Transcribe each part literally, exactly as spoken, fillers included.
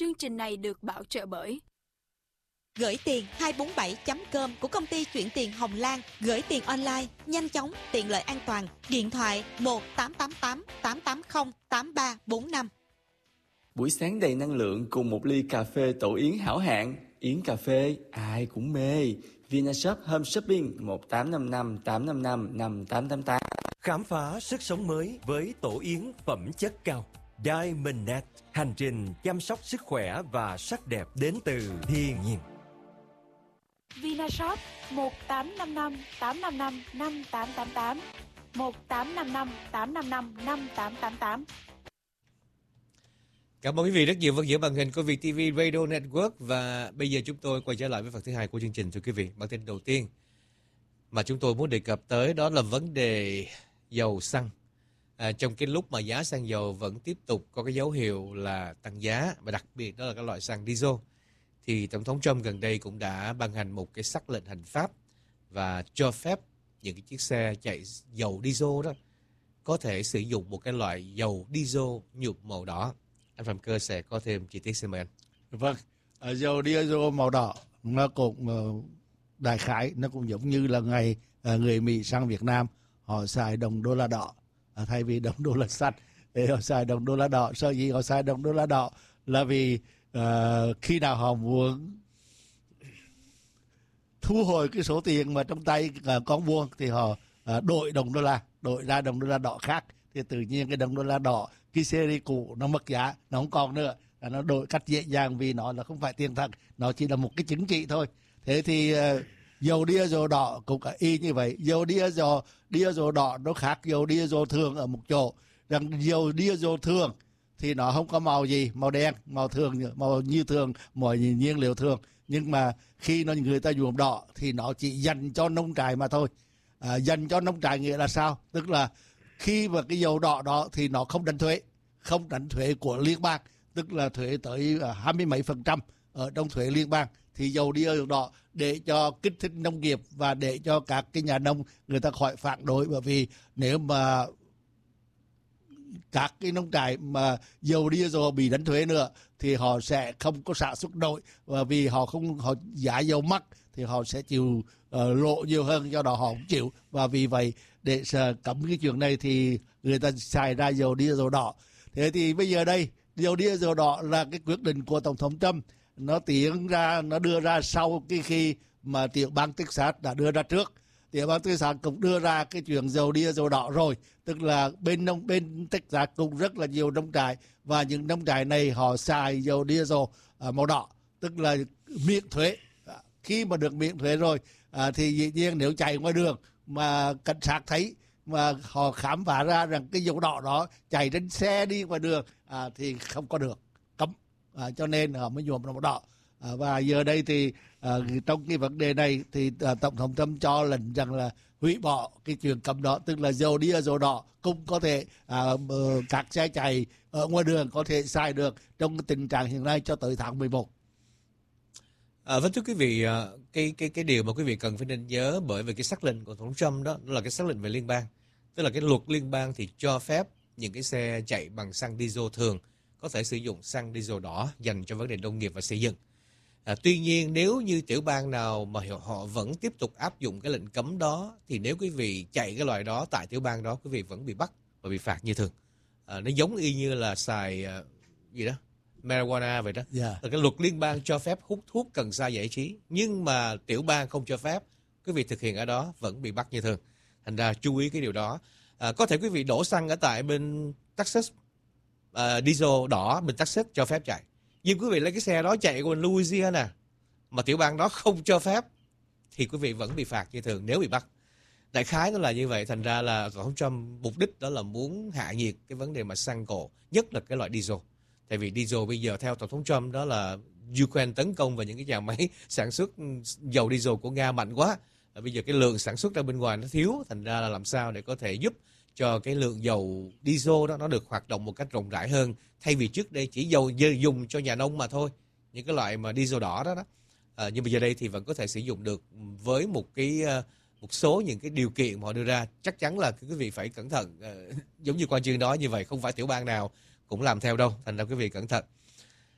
Chương trình này được bảo trợ bởi Gửi tiền hai bốn bảy chấm com của công ty chuyển tiền Hồng Lan. Gửi tiền online, nhanh chóng, tiện lợi, an toàn. Điện thoại một tám tám tám tám tám không tám ba bốn năm. Buổi sáng đầy năng lượng cùng một ly cà phê Tổ Yến hảo hạng. Yến cà phê ai cũng mê. Vinashop Home Shopping một tám năm năm tám năm năm năm tám tám tám. Khám phá sức sống mới với Tổ Yến phẩm chất cao. Diamond Net, hành trình chăm sóc sức khỏe và sắc đẹp đến từ thiên nhiên. Vinashop một tám năm năm tám năm năm năm tám tám tám, một tám năm năm tám năm năm năm tám tám tám. Cảm ơn quý vị rất nhiều vẫn giữ màn hình của vê tê vê Radio Network. Và bây giờ chúng tôi quay trở lại với phần thứ hai của chương trình. Thưa quý vị, bản tin đầu tiên mà chúng tôi muốn đề cập tới đó là vấn đề dầu xăng. À, trong cái lúc mà giá xăng dầu vẫn tiếp tục có cái dấu hiệu là tăng giá, và đặc biệt đó là các loại xăng diesel, thì Tổng thống Trump gần đây cũng đã ban hành một cái sắc lệnh hành pháp và cho phép những cái chiếc xe chạy dầu diesel đó có thể sử dụng một cái loại dầu diesel nhuộm màu đỏ. Anh Phạm Cơ sẽ có thêm chi tiết, xin mời anh. Vâng, à, dầu diesel màu đỏ nó cũng uh, đại khái nó cũng giống như là ngày uh, người Mỹ sang Việt Nam họ xài đồng đô la đỏ à, thay vì đồng đô la xanh, để họ xài đồng đô la đỏ. Sở dĩ họ xài đồng đô la đỏ là vì uh, khi nào họ muốn thu hồi cái số tiền mà trong tay uh, con vuông thì họ uh, đổi đồng đô la, đổi ra đồng đô la đỏ khác, thì tự nhiên cái đồng đô la đỏ cái series cũ nó mất giá, nó không còn nữa, nó đổi cách dễ dàng vì nó là không phải tiền thật, nó chỉ là một cái chứng chỉ thôi. Thế thì uh, dầu diesel đỏ cũng cả y như vậy. Dầu diesel diesel đỏ nó khác dầu diesel thường ở một chỗ rằng dầu diesel thường thì nó không có màu gì, màu đen, màu thường, màu như thường, mọi nhiên liệu thường, nhưng mà khi nó người ta nhuộm đỏ thì nó chỉ dành cho nông trại mà thôi. À, dành cho nông trại nghĩa là sao? Tức là khi mà cái dầu đỏ đó thì nó không đánh thuế, không đánh thuế của liên bang, tức là thuế tới hai mươi mấy phần trăm ở trong thuế liên bang. Thì dầu diesel đỏ để cho kích thích nông nghiệp và để cho các cái nhà nông người ta khỏi phản đối, bởi vì nếu mà các cái nông trại mà dầu diesel bị đánh thuế nữa thì họ sẽ không có sản xuất nổi, và vì họ không họ giá dầu mắc thì họ sẽ chịu uh, lộ nhiều hơn, do đó họ không chịu. Và vì vậy để uh, cấm cái chuyện này thì người ta xài ra dầu diesel đỏ. Thế thì bây giờ đây dầu diesel đỏ là cái quyết định của Tổng thống Trump, nó tiến ra, nó đưa ra sau cái khi mà tiểu bang Texas đã đưa ra trước. Tiểu bang Texas cũng đưa ra cái chuyện dầu diesel đỏ rồi, tức là bên nông bên Texas cũng rất là nhiều nông trại, và những nông trại này họ xài dầu diesel à, màu đỏ, tức là miễn thuế. À, khi mà được miễn thuế rồi à, thì dĩ nhiên nếu chạy ngoài đường mà cảnh sát thấy mà họ khám phá ra rằng cái dầu đỏ đó chạy trên xe đi ngoài đường à, thì không có được, cấm. À, cho nên họ mới nhuộm màu đỏ. À, và giờ đây thì à, trong cái vấn đề này thì à, Tổng thống Trump cho lệnh rằng là hủy bỏ cái chuyện cấm đó, tức là dầu diesel đỏ cũng có thể à, các xe chạy ở ngoài đường có thể xài được trong cái tình trạng hiện nay cho tới tháng mười một. À, vâng thưa quý vị, cái cái cái điều mà quý vị cần phải nên nhớ, bởi vì cái sắc lệnh của Tổng thống Trump đó, đó là cái sắc lệnh về liên bang, tức là cái luật liên bang thì cho phép những cái xe chạy bằng xăng diesel thường có thể sử dụng xăng diesel đỏ dành cho vấn đề nông nghiệp và xây dựng. À, tuy nhiên nếu như tiểu bang nào mà họ vẫn tiếp tục áp dụng cái lệnh cấm đó, thì nếu quý vị chạy cái loại đó tại tiểu bang đó, quý vị vẫn bị bắt và bị phạt như thường. À, nó giống y như là xài uh, gì đó marijuana vậy đó. Yeah. Cái luật liên bang cho phép hút thuốc cần sa giải trí, nhưng mà tiểu bang không cho phép, quý vị thực hiện ở đó vẫn bị bắt như thường. Thành ra chú ý cái điều đó. À, có thể quý vị đổ xăng ở tại bên Texas, uh, diesel đỏ bên Texas cho phép chạy, nhưng quý vị lấy cái xe đó chạy qua Louisiana mà tiểu bang đó không cho phép thì quý vị vẫn bị phạt như thường nếu bị bắt. Đại khái nó là như vậy. Thành ra là Tổng thống Trump mục đích đó là muốn hạ nhiệt cái vấn đề mà xăng cộ, nhất là cái loại diesel. Tại vì diesel bây giờ theo Tổng thống Trump đó là Ukraine tấn công vào những cái nhà máy sản xuất dầu diesel của Nga mạnh quá. Bây giờ cái lượng sản xuất ra bên ngoài nó thiếu, thành ra là làm sao để có thể giúp cho cái lượng dầu diesel đó nó được hoạt động một cách rộng rãi hơn, thay vì trước đây chỉ dầu dùng cho nhà nông mà thôi, những cái loại mà diesel đỏ đó đó. À, nhưng bây giờ đây thì vẫn có thể sử dụng được với một cái một số những cái điều kiện mà họ đưa ra. Chắc chắn là quý vị phải cẩn thận, à, giống như quan chương nói như vậy, không phải tiểu bang nào cũng làm theo đâu, thành ra quý vị cẩn thận.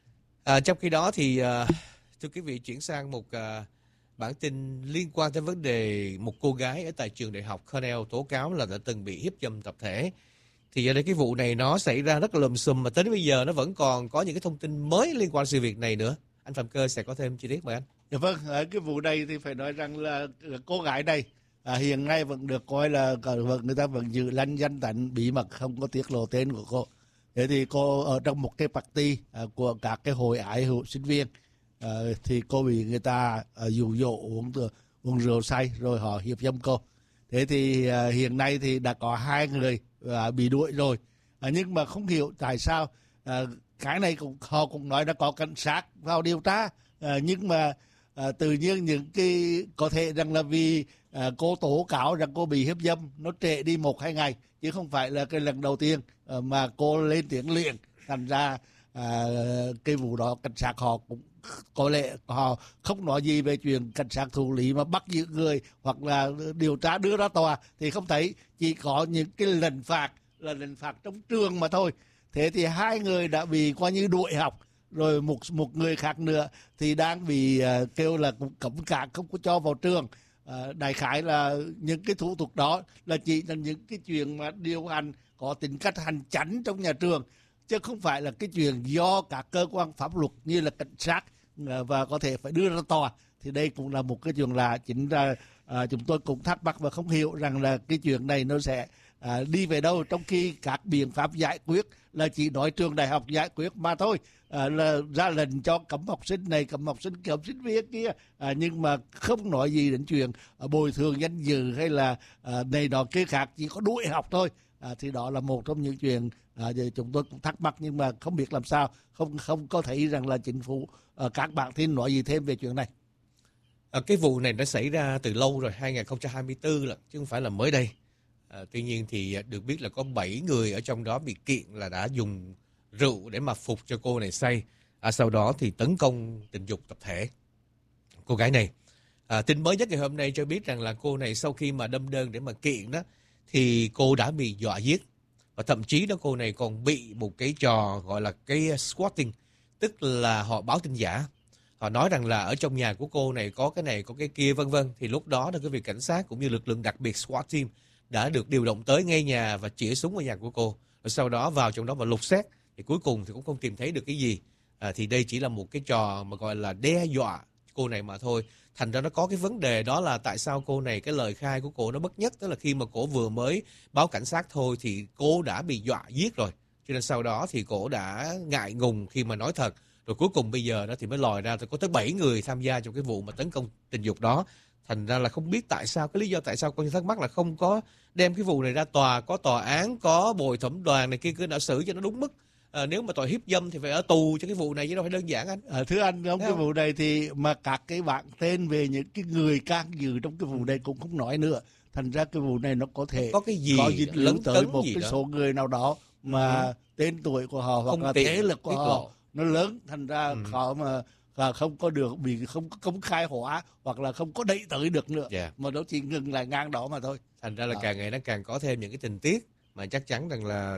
À, trong khi đó thì à, thưa quý vị, chuyển sang một à, bản tin liên quan tới vấn đề một cô gái ở tại trường đại học Cornell tố cáo là đã từng bị hiếp dâm tập thể. Thì ở đây cái vụ này nó xảy ra rất là lùm xùm, mà tới bây giờ nó vẫn còn có những cái thông tin mới liên quan sự việc này nữa. Anh Phạm Cơ sẽ có thêm chi tiết mời anh. Dạ vâng, ở cái vụ này thì phải nói rằng là cô gái này à, hiện nay vẫn được coi là vẫn người ta vẫn giữ lanh danh tánh bí mật, không có tiết lộ tên của cô. Thế thì cô ở trong một cái party à, của các cái hội ái hữu sinh viên à, thì cô bị người ta à, dụ dỗ uống uống rượu say rồi họ hiếp dâm cô. Thế thì à, hiện nay thì đã có hai người à, bị đuổi rồi, à, nhưng mà không hiểu tại sao à, cái này cũng họ cũng nói đã có cảnh sát vào điều tra, à, nhưng mà à, tự nhiên những cái có thể rằng là vì à, cô tố cáo rằng cô bị hiếp dâm nó trễ đi một hai ngày, chứ không phải là cái lần đầu tiên à, mà cô lên tiếng liền. Thành ra à, cái vụ đó cảnh sát họ cũng có lẽ họ không nói gì về chuyện cảnh sát thụ lý mà bắt giữ người hoặc là điều tra đưa ra tòa thì không thấy, chỉ có những cái lệnh phạt là lệnh phạt trong trường mà thôi. Thế thì hai người đã bị coi như đuổi học, rồi một một người khác nữa thì đang bị uh, kêu là cũng cấm cản, không có cho vào trường. Uh, đại khái là những cái thủ tục đó là chỉ là những cái chuyện mà điều hành có tính cách hành chánh trong nhà trường, chứ không phải là cái chuyện do các cơ quan pháp luật như là cảnh sát uh, và có thể phải đưa ra tòa. Thì đây cũng là một cái chuyện lạ. Chính ra uh, chúng tôi cũng thắc mắc và không hiểu rằng là cái chuyện này nó sẽ À, đi về đâu, trong khi các biện pháp giải quyết là chỉ nói trường đại học giải quyết mà thôi, à, là ra lệnh cho cấm học sinh này, cấm học sinh, cấm sinh viên kia, à, nhưng mà không nói gì đến chuyện à, bồi thường danh dự hay là à, này nọ kia khác, chỉ có đuổi học thôi. À, thì đó là một trong những chuyện à, chúng tôi cũng thắc mắc, nhưng mà không biết làm sao, không không có thấy rằng là chính phủ à, các bạn tin nói gì thêm về chuyện này. À, cái vụ này nó xảy ra từ lâu rồi, hai không hai tư là chứ không phải là mới đây. À, tuy nhiên thì được biết là có bảy người ở trong đó bị kiện là đã dùng rượu để mà phục cho cô này say. À, sau đó thì tấn công tình dục tập thể cô gái này. À, tin mới nhất ngày hôm nay cho biết rằng là cô này sau khi mà đâm đơn để mà kiện đó thì cô đã bị dọa giết, và thậm chí đó cô này còn bị một cái trò gọi là cái squatting, tức là họ báo tin giả. Họ nói rằng là ở trong nhà của cô này có cái này có cái kia vân vân. Thì lúc đó là cái việc cảnh sát cũng như lực lượng đặc biệt SWAT team đã được điều động tới ngay nhà và chĩa súng vào nhà của cô, rồi sau đó vào trong đó và lục soát. Thì cuối cùng thì cũng không tìm thấy được cái gì. À, thì đây chỉ là một cái trò mà gọi là đe dọa cô này mà thôi. Thành ra nó có cái vấn đề đó là tại sao cô này, cái lời khai của cô nó bất nhất. Tức là khi mà cô vừa mới báo cảnh sát thôi thì cô đã bị dọa giết rồi, cho nên sau đó thì cô đã ngại ngùng khi mà nói thật. Rồi cuối cùng bây giờ đó thì mới lòi ra có tới bảy người tham gia trong cái vụ mà tấn công tình dục đó. Thành ra là không biết tại sao, cái lý do tại sao con thắc mắc là không có đem cái vụ này ra tòa, có tòa án, có bồi thẩm đoàn này kia cứ đã xử cho nó đúng mức. À, nếu mà tội hiếp dâm thì phải ở tù cho cái vụ này chứ đâu phải đơn giản anh. À, thưa anh, trong cái vụ này thì mà các cái bạn tên về những cái người can dự trong cái vụ này cũng không nói nữa. Thành ra cái vụ này nó có thể có cái gì có dính líu tới một cái đó. số người nào đó mà ừ. tên tuổi của họ không hoặc là thế lực của họ lộ. Nó lớn, thành ra ừ. họ mà và không có được, bị không có công khai hóa hoặc là không có đẩy tới được nữa, yeah. mà nó chỉ ngừng lại ngang đó mà thôi. Thành ra là đó. càng ngày nó càng có thêm những cái tình tiết mà chắc chắn rằng là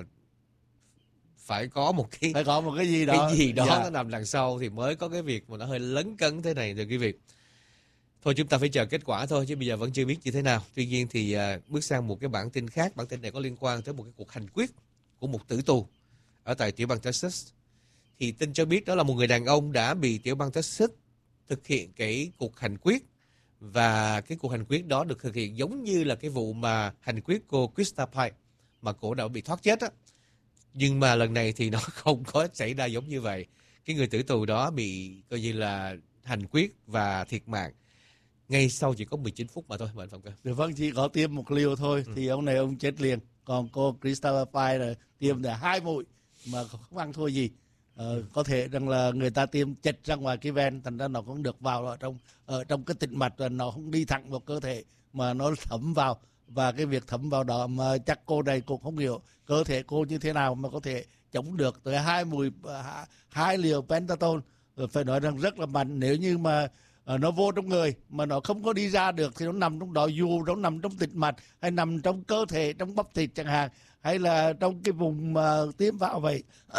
phải có một cái phải có một cái gì đó, cái gì đó dạ. nó nằm đằng sau thì mới có cái việc mà nó hơi lấn cấn thế này. Thưa quý vị, thôi chúng ta phải chờ kết quả thôi chứ bây giờ vẫn chưa biết như thế nào. Tuy nhiên thì uh, bước sang một cái bản tin khác. Bản tin này có liên quan tới một cái cuộc hành quyết của một tử tù ở tại tiểu bang Texas. Thì tin cho biết đó là một người đàn ông đã bị tiểu bang Texas thực hiện cái cuộc hành quyết, và cái cuộc hành quyết đó được thực hiện giống như là cái vụ mà hành quyết cô Krista Pike mà cô đã bị thoát chết á. Nhưng mà lần này thì nó không có xảy ra giống như vậy. Cái người tử tù đó bị coi như là hành quyết và thiệt mạng ngay sau chỉ có mười chín phút mà thôi. Mời anh Phạm Cơ. Được, vâng, chỉ có tiêm một liều thôi ừ. thì ông này ông chết liền. Còn cô Krista Pike là tiêm để hai mũi mà không ăn thua gì. Ờ, có thể rằng là người ta tiêm chệch ra ngoài cái ven, thành ra nó cũng được vào ở trong ở trong cái tĩnh mạch, và nó không đi thẳng vào cơ thể mà nó thấm vào. Và cái việc thấm vào đó mà chắc cô này cũng không hiểu cơ thể cô như thế nào mà có thể chống được tới hai mũi hai liều pentatone. Phải nói rằng rất là mạnh. Nếu như mà uh, nó vô trong người mà nó không có đi ra được thì nó nằm trong đó, dù nó nằm trong tĩnh mạch hay nằm trong cơ thể, trong bắp thịt chẳng hạn, hay là trong cái vùng mà uh, tiêm vào vậy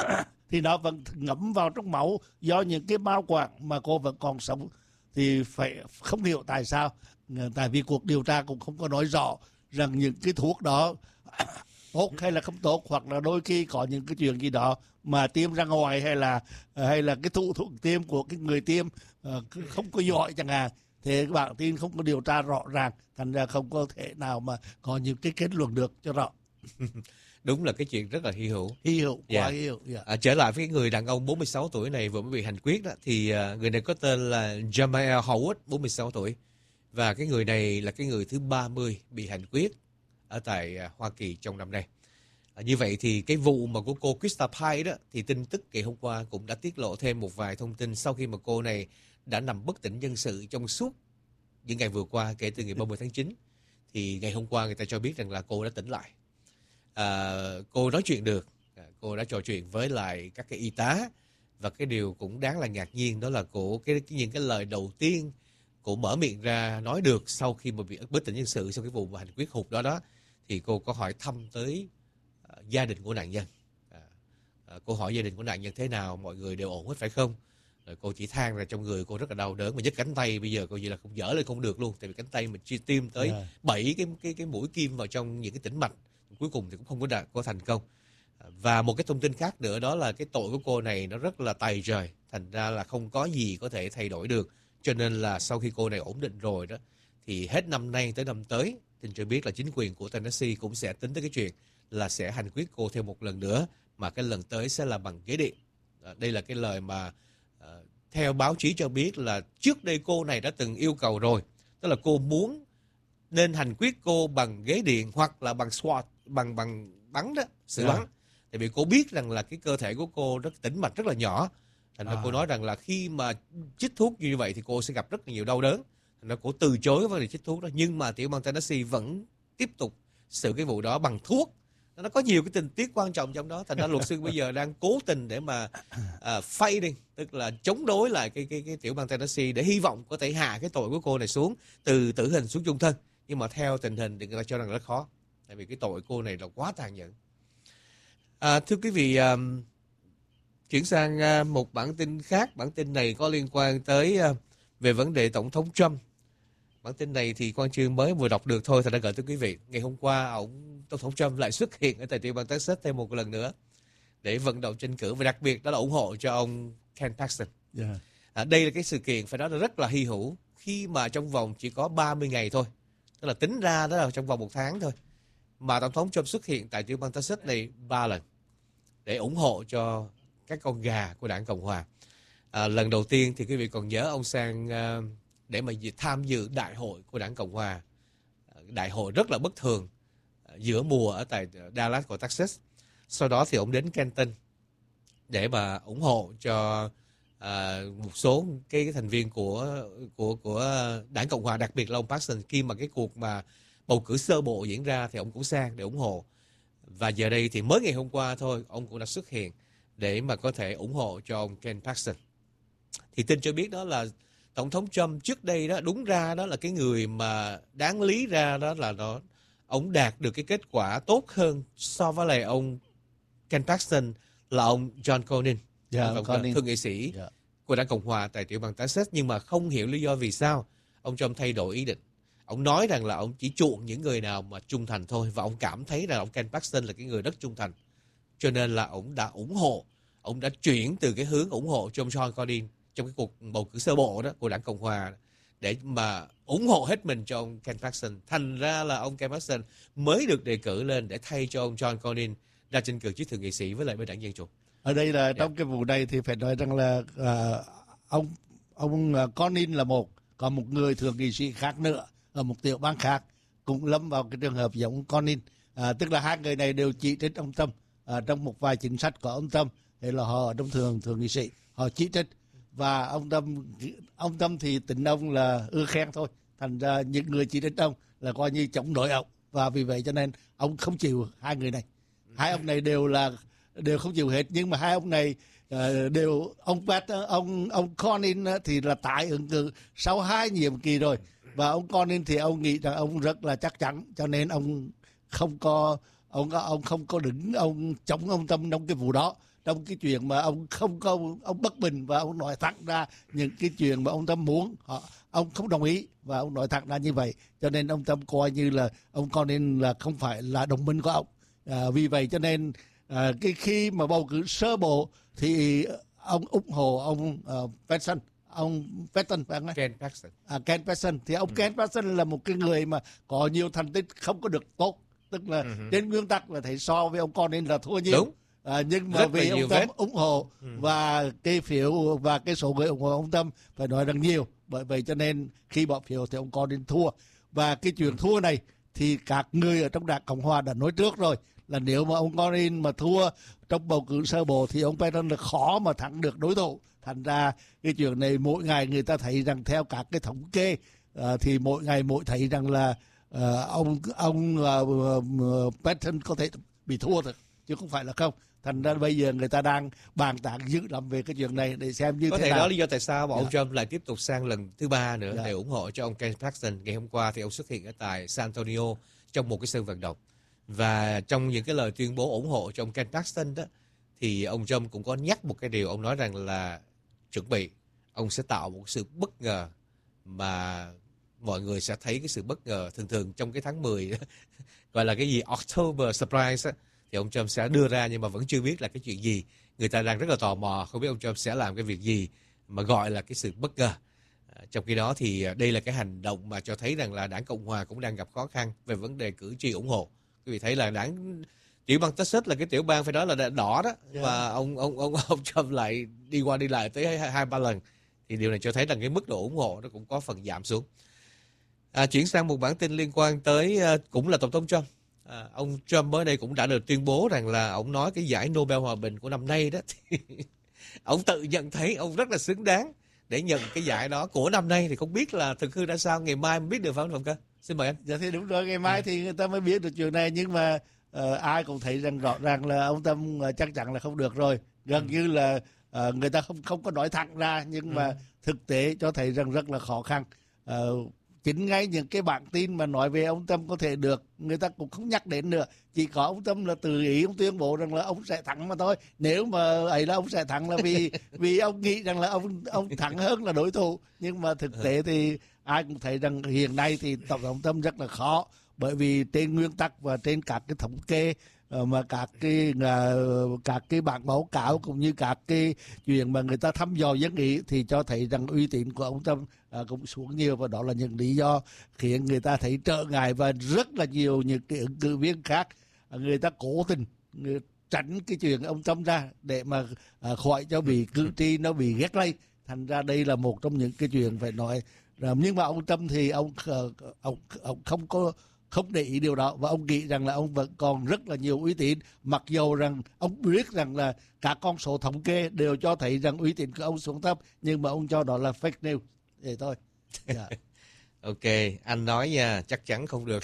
thì nó vẫn ngấm vào trong máu do những cái mao quản mà cô vẫn còn sống. Thì phải không hiểu tại sao, tại vì cuộc điều tra cũng không có nói rõ rằng những cái thuốc đó tốt hay là không tốt, hoặc là đôi khi có những cái chuyện gì đó mà tiêm ra ngoài, hay là hay là cái thụ thuốc tiêm của cái người tiêm uh, không có giỏi chẳng hạn. Thế các bạn tin không có điều tra rõ ràng, thành ra không có thể nào mà có những cái kết luận được cho rõ. Đúng là cái chuyện rất là hy hữu. Hy hữu, quá Yeah. hy hữu. Yeah. À, trở lại với cái người đàn ông bốn mươi sáu tuổi này vừa mới bị hành quyết đó, thì uh, người này có tên là Jamal Howard, bốn mươi sáu tuổi. Và cái người này là cái người thứ ba mươi bị hành quyết ở tại uh, Hoa Kỳ trong năm nay. À, như vậy thì cái vụ mà của cô Krista Pye đó, thì tin tức ngày hôm qua cũng đã tiết lộ thêm một vài thông tin sau khi mà cô này đã nằm bất tỉnh nhân sự trong suốt những ngày vừa qua, kể từ ngày ba mươi tháng chín. Thì ngày hôm qua người ta cho biết rằng là cô đã tỉnh lại. À, cô nói chuyện được, à, cô đã trò chuyện với lại các cái y tá, và cái điều cũng đáng là ngạc nhiên đó là cô cái, cái những cái lời đầu tiên cô mở miệng ra nói được sau khi mà bị bất tỉnh nhân sự sau cái vụ mà hành quyết hụt đó đó, thì cô có hỏi thăm tới uh, gia đình của nạn nhân. À, à, cô hỏi gia đình của nạn nhân thế nào, mọi người đều ổn hết phải không? Rồi cô chỉ than ra trong người cô rất là đau đớn, mà nhấc cánh tay bây giờ cô gì là không dở lên không được luôn, tại vì cánh tay mình chia tiêm tới bảy yeah. cái cái cái mũi kim vào trong những cái tĩnh mạch, cuối cùng thì cũng không có đạt có thành công. Và một cái thông tin khác nữa đó là cái tội của cô này nó rất là tày trời, thành ra là không có gì có thể thay đổi được. Cho nên là sau khi cô này ổn định rồi đó, thì hết năm nay tới năm tới, thì cho biết là chính quyền của Tennessee cũng sẽ tính tới cái chuyện là sẽ hành quyết cô thêm một lần nữa, mà cái lần tới sẽ là bằng ghế điện. À, đây là cái lời mà à, theo báo chí cho biết là trước đây cô này đã từng yêu cầu rồi, tức là cô muốn nên hành quyết cô bằng ghế điện hoặc là bằng swat, bằng bằng bắn đó, sự yeah. bắn. Tại vì cô biết rằng là cái cơ thể của cô rất tĩnh mạch rất là nhỏ, thành ra à. cô nói rằng là khi mà chích thuốc như vậy thì cô sẽ gặp rất là nhiều đau đớn, thành ra cô từ chối vấn đề chích thuốc đó. Nhưng mà tiểu bang Tennessee vẫn tiếp tục xử cái vụ đó bằng thuốc. Nó có nhiều cái tình tiết quan trọng trong đó, thành ra luật sư bây giờ đang cố tình để mà uh, fighting, tức là chống đối lại cái cái cái tiểu bang Tennessee để hy vọng có thể hạ cái tội của cô này xuống từ tử hình xuống chung thân. Nhưng mà theo tình hình thì người ta cho rằng rất khó, tại vì cái tội cô này là quá tàn nhẫn. À, thưa quý vị, um, chuyển sang uh, một bản tin khác. Bản tin này có liên quan tới uh, về vấn đề Tổng thống Trump. Bản tin này thì Quang Chương mới vừa đọc được thôi, thì đã gửi tới quý vị. Ngày hôm qua, ông Tổng thống Trump lại xuất hiện ở tại tiểu bang Texas thêm một lần nữa để vận động tranh cử, và đặc biệt đó là ủng hộ cho ông Ken Paxton. Yeah. À, đây là cái sự kiện phải nói là rất là hy hữu, khi mà trong vòng chỉ có ba mươi ngày thôi, tức là tính ra đó là trong vòng một tháng thôi, mà Tổng thống Trump xuất hiện tại tiểu bang Texas này ba lần để ủng hộ cho các con gà của đảng Cộng Hòa. À, lần đầu tiên thì quý vị còn nhớ ông sang uh, để mà tham dự đại hội của đảng Cộng Hòa, đại hội rất là bất thường uh, giữa mùa ở tại Dallas của Texas. Sau đó thì ông đến Canton để mà ủng hộ cho uh, một số cái, cái thành viên của của của đảng Cộng Hòa, đặc biệt là ông Paxton. Khi mà cái cuộc mà bầu cử sơ bộ diễn ra thì ông cũng sang để ủng hộ. Và giờ đây thì mới ngày hôm qua thôi, ông cũng đã xuất hiện để mà có thể ủng hộ cho ông Ken Paxton. Thì tin cho biết đó là Tổng thống Trump trước đây đó, đúng ra đó là cái người mà đáng lý ra đó là nó ông đạt được cái kết quả tốt hơn so với lại ông Ken Paxton là ông John Cornyn, yeah, ông thượng nghị sĩ yeah. của đảng Cộng Hòa tại tiểu bang Texas. Nhưng mà không hiểu lý do vì sao ông Trump thay đổi ý định. Ông nói rằng là ông chỉ chuộng những người nào mà trung thành thôi, và ông cảm thấy rằng ông Ken Paxton là cái người rất trung thành, cho nên là ông đã ủng hộ, ông đã chuyển từ cái hướng ủng hộ cho ông John Cornyn trong cái cuộc bầu cử sơ bộ đó của đảng Cộng Hòa để mà ủng hộ hết mình cho ông Ken Paxton. Thành ra là ông Ken Paxton mới được đề cử lên để thay cho ông John Cornyn ra tranh cử chức thượng nghị sĩ với lại bên đảng Dân Chủ. Ở đây là trong yeah. cái vụ này thì phải nói rằng là uh, ông ông Cornyn là một, còn một người thượng nghị sĩ khác nữa ở một tiểu bang khác cũng lâm vào cái trường hợp giống Cornyn. À, tức là hai người này đều chỉ trích ông Trump à, trong một vài chính sách của ông Trump, thế là họ trong thường thường nghị sĩ họ chỉ trích, và ông Trump ông Trump thì tính ông là ưa khen thôi, thành ra những người chỉ trích ông là coi như chống đối ông, và vì vậy cho nên ông không chịu hai người này. Hai ông này đều là đều không chịu hết, nhưng mà hai ông này uh, đều ông Pat ông ông Cornyn thì là tái ứng cử sau hai nhiệm kỳ rồi, và ông Cornyn thì ông nghĩ rằng ông rất là chắc chắn, cho nên ông không có ông ông không có đứng ông chống ông Trump trong cái vụ đó. trong cái chuyện mà ông không có ông bất bình và ông nói thẳng ra những cái chuyện mà ông Trump muốn, họ ông không đồng ý và ông nói thẳng ra như vậy, cho nên ông Trump coi như là ông Cornyn là không phải là đồng minh của ông. À, vì vậy cho nên à, cái khi mà bầu cử sơ bộ thì ông ủng hộ ông uh, Paxton, ông Paxton phải không? Ken Paxton. À, Ken Paxton thì ông ừ. Ken Paxton là một cái người mà có nhiều thành tích không có được tốt, tức là ừ. trên nguyên tắc là thấy so với ông Cornyn là thua nhiều. Đúng. À, nhưng mà rất vì ông Trump ủng hộ ừ. và cái phiếu và cái số người ủng hộ ông Trump phải nói rằng nhiều, bởi vậy cho nên khi bỏ phiếu thì ông Cornyn thua. Và cái chuyện thua này thì các người ở trong Đảng Cộng Hòa đã nói trước rồi, là nếu mà ông Cornyn mà thua trong bầu cử sơ bộ thì ông Paxton là khó mà thắng được đối thủ. Thành ra cái chuyện này mỗi ngày người ta thấy rằng theo các cái thống kê uh, thì mỗi ngày mỗi thấy rằng là uh, ông ông uh, Paxton có thể bị thua được chứ không phải là không. Thành ra bây giờ người ta đang bàn tán dữ lắm về cái chuyện này để xem như có thế thể nào. đó lý do tại sao mà dạ. ông Trump lại tiếp tục sang lần thứ ba nữa dạ. để ủng hộ cho ông Ken Paxton. Ngày hôm qua thì ông xuất hiện ở tại San Antonio trong một cái sân vận động, và trong những cái lời tuyên bố ủng hộ cho ông Ken Paxton đó thì ông Trump cũng có nhắc một cái điều. Ông nói rằng là chuẩn bị ông sẽ tạo một sự bất ngờ mà mọi người sẽ thấy cái sự bất ngờ. Thường thường trong cái tháng mười gọi là cái gì October surprise á, thì ông Trump sẽ đưa ra, nhưng mà vẫn chưa biết là cái chuyện gì. Người ta đang rất là tò mò không biết ông Trump sẽ làm cái việc gì mà gọi là cái sự bất ngờ. À, trong khi đó thì đây là cái hành động mà cho thấy rằng là Đảng Cộng Hòa cũng đang gặp khó khăn về vấn đề cử tri ủng hộ. Quý vị thấy là đảng tiểu bang Texas là cái tiểu bang phải nói là đỏ đó, yeah. và ông ông ông ông Trump lại đi qua đi lại tới hai, hai ba lần, thì điều này cho thấy rằng cái mức độ ủng hộ nó cũng có phần giảm xuống. À, chuyển sang một bản tin liên quan tới uh, cũng là tổng thống Trump. À, ông Trump mới đây cũng đã được tuyên bố rằng là ông nói cái giải Nobel Hòa bình của năm nay đó thì ông tự nhận thấy ông rất là xứng đáng để nhận cái giải đó của năm nay. Thì không biết là thực hư ra sao, ngày mai mới biết được phải không cơ? Xin mời anh. Dạ thì đúng rồi, ngày mai à. thì người ta mới biết được chuyện này, nhưng mà uh, ai cũng thấy rằng rõ ràng là ông Trump uh, chắc chắn là không được rồi. Gần ừ. như là uh, người ta không không có nói thẳng ra, nhưng ừ. mà thực tế cho thấy rằng rất là khó khăn. Uh, chính ngay những cái bản tin mà nói về ông Trump có thể được, người ta cũng không nhắc đến nữa. Chỉ có ông Trump là tự ý ông tuyên bố rằng là ông sẽ thắng mà thôi. Nếu mà ấy là ông sẽ thắng là vì vì ông nghĩ rằng là ông ông thắng hơn là đối thủ. Nhưng mà thực tế thì ai cũng thấy rằng hiện nay thì tổng thống Trump rất là khó, bởi vì trên nguyên tắc và trên các cái thống kê mà các cái uh, các cái bản báo cáo cũng như các cái chuyện mà người ta thăm dò dân ý thì cho thấy rằng uy tín của ông Trump uh, cũng xuống nhiều, và đó là những lý do khiến người ta thấy trở ngại, và rất là nhiều những cái ứng cử viên khác uh, người ta cố tình người tránh cái chuyện ông Trump ra để mà uh, khỏi cho bị cử tri nó bị ghét lây. Thành ra đây là một trong những cái chuyện phải nói. Uh, nhưng mà ông Trump thì ông uh, ông ông không có không để ý điều đó, và ông nghĩ rằng là ông vẫn còn rất là nhiều uy tín, mặc dù rằng ông biết rằng là các con số thống kê đều cho thấy rằng uy tín của ông xuống thấp, nhưng mà ông cho đó là fake news vậy thôi. Yeah. Ok, anh nói nha, chắc chắn không được.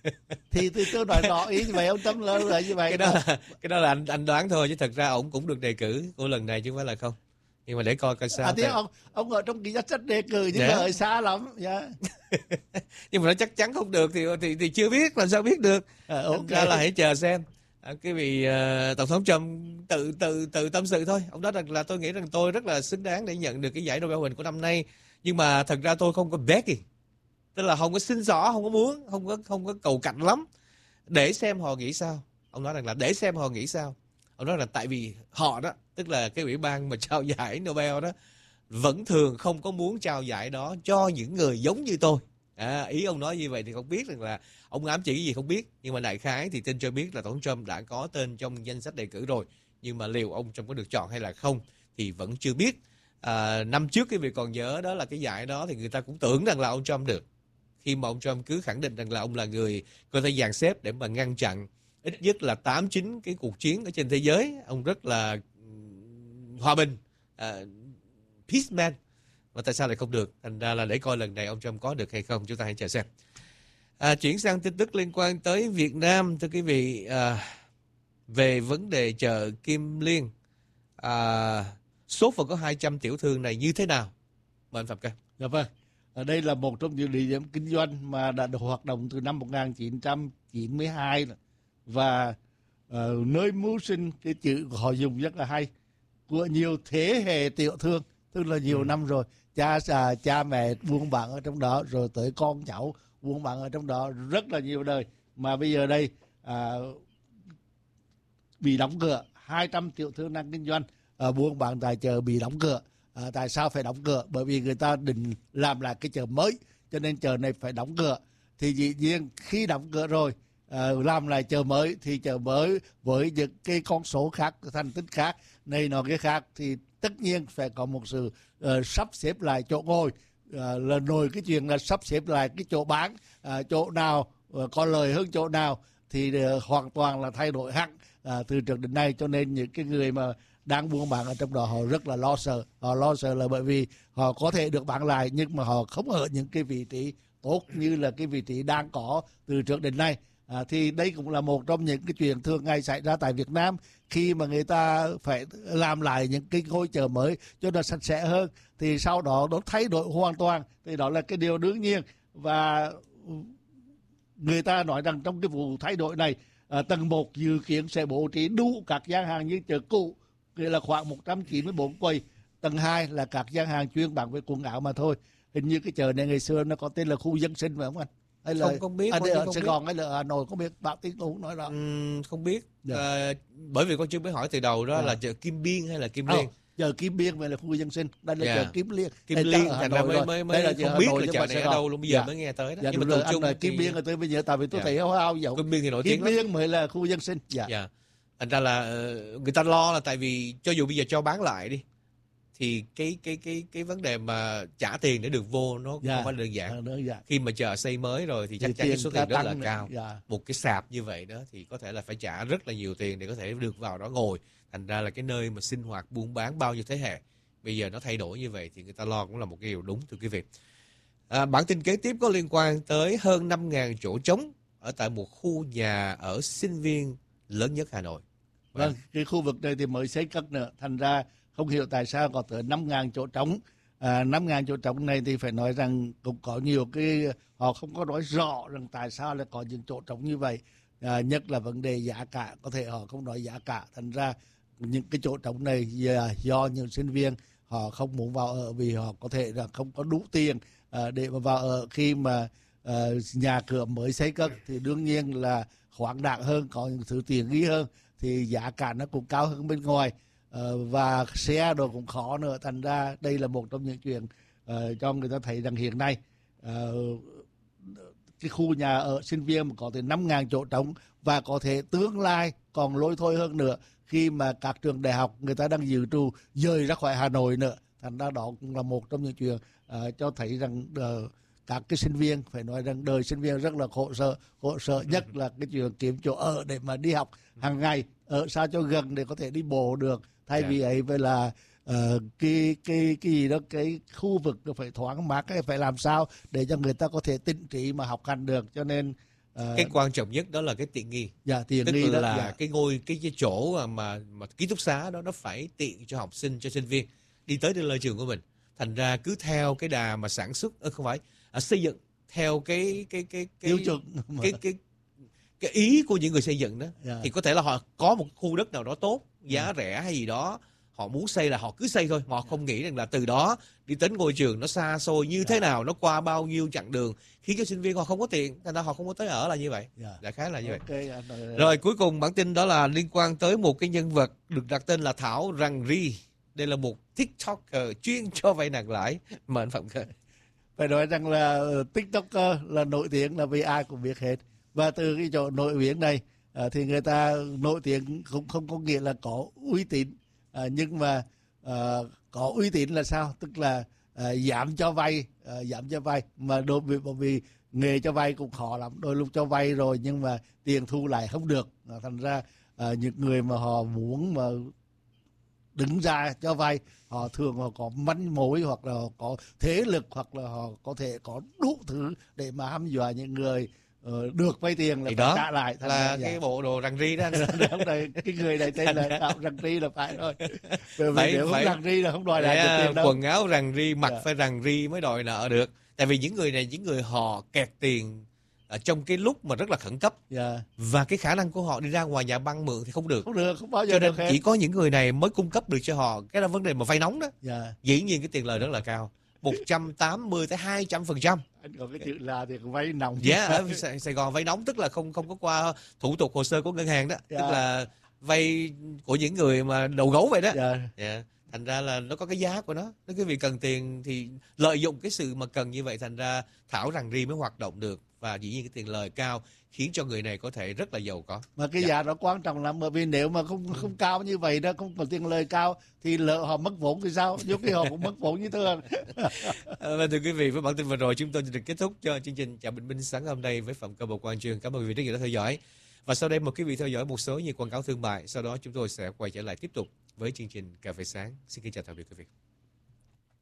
thì, thì tôi nói rõ ý như vậy, ông Trump là, là như vậy. Cái đó là, cái đó là anh anh đoán thôi, chứ thật ra ông cũng được đề cử của lần này chứ không phải là không. Nhưng mà để coi coi sao. À, thế ông ông ở trong cái danh sách đề cử nhưng yeah. mà ở xa lắm. Yeah. Nhưng mà nó chắc chắn không được thì thì thì chưa biết, làm sao biết được. À, okay. Ra là hãy chờ xem. À, cái vị uh, tổng thống Trump tự tự tự tâm sự thôi. Ông nói rằng là tôi nghĩ rằng tôi rất là xứng đáng để nhận được cái giải Nobel Hòa bình của năm nay. Nhưng mà thật ra tôi không có begging, tức là không có xin xỏ, không có muốn, không có không có cầu cạnh lắm. Để xem họ nghĩ sao. Ông nói rằng là để xem họ nghĩ sao. Ông nói là tại vì họ đó, tức là cái ủy ban mà trao giải Nobel đó, vẫn thường không có muốn trao giải đó cho những người giống như tôi. À, ý ông nói như vậy thì không biết rằng là ông ám chỉ gì không biết. Nhưng mà đại khái thì tin cho biết là tổng thống Trump đã có tên trong danh sách đề cử rồi. Nhưng mà liệu ông Trump có được chọn hay là không thì vẫn chưa biết. À, năm trước cái việc còn nhớ đó là cái giải đó thì người ta cũng tưởng rằng là ông Trump được. Khi mà ông Trump cứ khẳng định rằng là ông là người có thể dàn xếp để mà ngăn chặn ít nhất là tám chín cái cuộc chiến ở trên thế giới. Ông rất là hòa bình, uh, peace man. Mà tại sao lại không được? Thành ra là để coi lần này ông Trump có được hay không, chúng ta hãy chờ xem. À, chuyển sang tin tức liên quan tới Việt Nam, thưa quý vị, à, về vấn đề chợ Kim Liên. À, số phận có hai trăm tiểu thương này như thế nào? Mời anh Phạm Cơ. Dạ vâng. Ở đây là một trong những địa điểm kinh doanh mà đã được hoạt động từ năm một nghìn chín trăm chín mươi hai và ờ, nơi mưu sinh, cái chữ của họ dùng rất là hay, của nhiều thế hệ tiểu thương, tức là nhiều ừ. năm rồi, cha à, cha mẹ buôn bán ở trong đó, rồi tới con cháu buôn bán ở trong đó rất là nhiều đời, mà bây giờ đây à, bị đóng cửa, hai trăm tiểu thương đang kinh doanh à, buôn bán tại chợ bị đóng cửa. À, tại sao phải đóng cửa? Bởi vì người ta định làm lại cái chợ mới, cho nên chợ này phải đóng cửa. Thì dĩ nhiên khi đóng cửa rồi à, làm lại chợ mới, thì chợ mới với những cái con số khác, thành tích khác, này nọ cái khác, thì tất nhiên phải có một sự uh, sắp xếp lại chỗ ngồi. Uh, là nổi cái chuyện là sắp xếp lại cái chỗ bán, uh, chỗ nào uh, có lời hơn chỗ nào, thì uh, hoàn toàn là thay đổi hẳn uh, từ trước đến nay. Cho nên những cái người mà đang buôn bán ở trong đó họ rất là lo sợ. Họ lo sợ là bởi vì họ có thể được bán lại, nhưng mà họ không ở những cái vị trí tốt như là cái vị trí đang có từ trước đến nay. À, thì đây cũng là một trong những cái chuyện thường ngày xảy ra tại Việt Nam, khi mà người ta phải làm lại những cái ngôi chợ mới cho nó sạch sẽ hơn, thì sau đó nó thay đổi hoàn toàn, thì đó là cái điều đương nhiên. Và người ta nói rằng trong cái vụ thay đổi này, à, tầng một dự kiến sẽ bố trí đủ các gian hàng như chợ cũ, nghĩa là khoảng một trăm chín mươi bốn quầy. Tầng hai là các gian hàng chuyên bán về quần áo mà thôi. Hình như cái chợ này ngày xưa nó có tên là khu dân sinh phải không anh? Hay là không không biết à, ở không Sài biết. Gòn hay là Hà Nội không biết, Bảo Tín tôi không nói rõ. Uhm, không biết. Dạ. À, bởi vì con chưa biết hỏi từ đầu đó dạ. là chợ Kim Biên hay là Kim Liên? Oh, chợ Kim Biên về là khu dân sinh, đây là dạ. chợ Kim Liên. Kim Liên thành ra mới mới mới không biết là chợ này ở đâu luôn, bây giờ dạ. mới nghe tới đó. Dạ, nhưng mà tự chung thì... Kim Biên là tôi bây giờ tại vì tôi dạ. thấy hao hao dẫu. Kim Biên thì nổi tiếng Kim Biên mới là khu dân sinh. Dạ. dạ. Thành ra là người ta lo là tại vì cho dù bây giờ cho bán lại đi, thì cái cái cái cái vấn đề mà trả tiền để được vô nó dạ. không phải đơn giản. đơn giản. Khi mà chợ xây mới rồi thì chắc thì chắn cái số tiền rất là cao. Dạ. Một cái sạp như vậy đó thì có thể là phải trả rất là nhiều tiền để có thể được vào đó ngồi. Thành ra là cái nơi mà sinh hoạt buôn bán bao nhiêu thế hệ bây giờ nó thay đổi như vậy thì người ta lo cũng là một cái điều đúng, thưa quý vị. À, bản tin kế tiếp có liên quan tới hơn năm nghìn chỗ trống ở tại một khu nhà ở sinh viên lớn nhất Hà Nội. Vâng, cái khu vực này thì mới xây cất nữa, thành ra không hiểu tại sao có tới năm nghìn chỗ trống. À, năm nghìn chỗ trống này thì phải nói rằng cũng có nhiều cái, họ không có nói rõ rằng tại sao lại có những chỗ trống như vậy. À, nhất là vấn đề giá cả, có thể họ không nói giá cả, thành ra những cái chỗ trống này do, do những sinh viên họ không muốn vào ở vì họ có thể là không có đủ tiền à, để mà vào ở. Khi mà à, nhà cửa mới xây cất thì đương nhiên là khoáng đạt hơn, có những thứ tiền nghi hơn, thì giá cả nó cũng cao hơn bên ngoài. Uh, và xe đồ cũng khó nữa, thành ra đây là một trong những chuyện uh, cho người ta thấy rằng hiện nay uh, cái khu nhà ở sinh viên mà có tới năm nghìn chỗ trống, và có thể tương lai còn lôi thôi hơn nữa khi mà các trường đại học người ta đang dự trù rời ra khỏi Hà Nội nữa. Thành ra đó cũng là một trong những chuyện uh, cho thấy rằng uh, các cái sinh viên, phải nói rằng đời sinh viên rất là khổ sở, khổ sở nhất là cái chuyện kiếm chỗ ở để mà đi học hàng ngày, ở sao cho gần để có thể đi bộ được. Thay vì ấy vậy là uh, cái cái cái gì đó, cái khu vực nó phải thoáng mát, phải làm sao để cho người ta có thể tĩnh trí mà học hành được. Cho nên uh, cái quan trọng nhất đó là cái tiện nghi. Dạ, tiện tức nghi là đó, dạ. cái ngôi cái, cái chỗ mà mà ký túc xá đó nó phải tiện cho học sinh, cho sinh viên đi tới đi lên trường của mình. Thành ra cứ theo cái đà mà sản xuất ơ, không phải à, xây dựng theo cái cái cái cái tiêu chuẩn cái, cái cái cái ý của những người xây dựng đó, yeah. thì có thể là họ có một khu đất nào đó tốt, giá yeah. rẻ hay gì đó, họ muốn xây là họ cứ xây thôi, họ yeah. không nghĩ rằng là từ đó đi đến ngôi trường nó xa xôi như yeah. thế nào, nó qua bao nhiêu chặng đường, khiến cho sinh viên họ không có tiền, thành ra họ không có tới ở là như vậy. Yeah. Đại khái là như okay, vậy. Rồi, rồi cuối cùng bản tin đó là liên quan tới một cái nhân vật được đặt tên là Thảo Rằng Ri. Đây là một TikToker chuyên cho vay nặng lãi. Mời anh Phạm Khởi. Phải nói rằng là TikToker là nổi tiếng là vì ai cũng biết hết. Và từ cái chỗ nổi tiếng này à, thì người ta nổi tiếng cũng không có nghĩa là có uy tín. À, nhưng mà à, có uy tín là sao? Tức là à, giảm cho vay, à, giảm cho vay. Mà đôi vì, bởi vì nghề cho vay cũng khó lắm. Đôi lúc cho vay rồi nhưng mà tiền thu lại không được. À, thành ra à, những người mà họ muốn mà đứng ra cho vay, họ thường họ có manh mối, hoặc là họ có thế lực, hoặc là họ có thể có đủ thứ để mà hăm dọa những người uh, được vay tiền là thì phải đó trả lại. Thành là ra, cái dạ. bộ đồ Rằng Ri đó anh. Đúng rồi, cái người này tên là Thảo Rằng Ri là phải thôi. Bởi vì phải, nếu phải, không Rằng Ri là không đòi lại được tiền đâu. Quần áo Rằng Ri, mặc dạ. phải Rằng Ri mới đòi nợ được. Tại vì những người này, những người họ kẹt tiền uh, trong cái lúc mà rất là khẩn cấp. Dạ. Và cái khả năng của họ đi ra ngoài nhà băng mượn thì không được. Không được, không bao giờ Cho nên được hết. chỉ có những người này mới cung cấp được cho họ cái là vấn đề mà vay nóng đó. Dạ. Dĩ nhiên cái tiền lời rất là cao, một trăm tám mươi tới hai trăm phần trăm. Anh có cái chữ là thì vay nóng. Dạ, ở Sài, Sài Gòn vay nóng tức là không không có qua thủ tục hồ sơ của ngân hàng đó, Dạ. tức là vay của những người mà đầu gấu vậy đó. Dạ. Dạ. Thành ra là nó có cái giá của nó. Nếu quý vị cần tiền thì lợi dụng cái sự mà cần như vậy, thành ra Thảo rằng ri mới hoạt động được, và dĩ nhiên cái tiền lời cao khiến cho người này có thể rất là giàu có. Mà cái Dạ. giá đó quan trọng lắm, bởi vì nếu mà không không cao như vậy đó, không có tiền lời cao thì lỡ họ mất vốn thì sao? Nhiều khi họ cũng mất vốn như thường. À, và thưa quý vị, với bản tin vừa rồi chúng tôi được kết thúc cho chương trình Chào Bình Minh sáng hôm nay với Phạm Cơ Bộc Quang Trường. Cảm ơn quý vị rất nhiều đã theo dõi. Và sau đây mời quý vị theo dõi một số những quảng cáo thương mại. Sau đó chúng tôi sẽ quay trở lại tiếp tục với chương trình Cà phê sáng. Xin kính chào tạm biệt quý vị.